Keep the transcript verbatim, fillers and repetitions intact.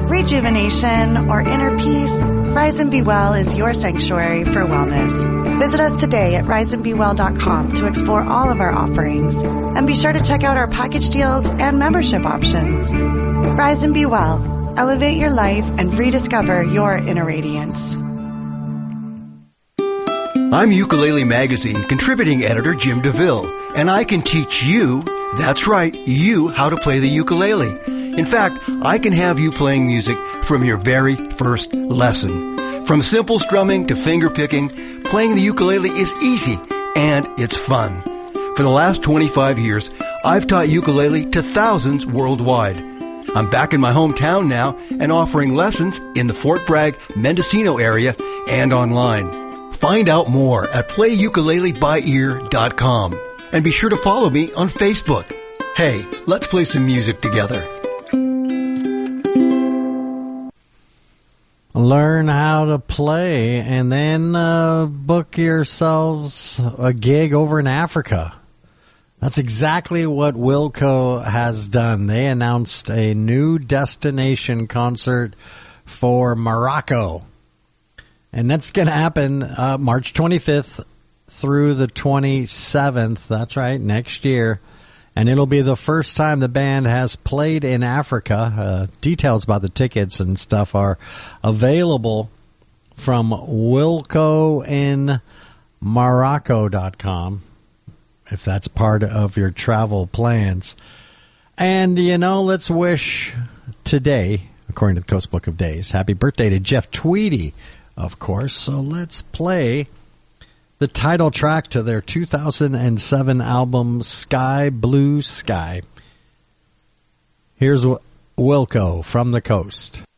rejuvenation, or inner peace, Rise and Be Well is your sanctuary for wellness. Visit us today at rise and be well dot com to explore all of our offerings. And be sure to check out our package deals and membership options. Rise and Be Well. Elevate your life and rediscover your inner radiance. I'm Ukulele Magazine contributing editor Jim DeVille, and I can teach you, that's right, you, how to play the ukulele. In fact, I can have you playing music from your very first lesson. From simple strumming to finger picking, playing the ukulele is easy and it's fun. For the last twenty-five years, I've taught ukulele to thousands worldwide. I'm back in my hometown now and offering lessons in the Fort Bragg, Mendocino area and online. Find out more at play ukulele by ear dot com. And be sure to follow me on Facebook. Hey, let's play some music together. Learn how to play and then uh, book yourselves a gig over in Africa. That's exactly what Wilco has done. They announced a new destination concert for Morocco. And that's going to happen uh, March twenty-fifth through the twenty-seventh. That's right, next year. And it'll be the first time the band has played in Africa. Uh, details about the tickets and stuff are available from wilco in morocco dot com, if that's part of your travel plans. And, you know, let's wish today, according to the Coast Book of Days, happy birthday to Jeff Tweedy, of course. So let's play the title track to their two thousand seven album, Sky Blue Sky. Here's Wilco from the Coast.